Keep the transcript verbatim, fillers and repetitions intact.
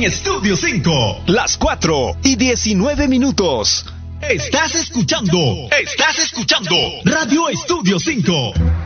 en Estudio cinco. Las cuatro y diecinueve minutos. Estás escuchando, estás escuchando Radio Estudio cinco.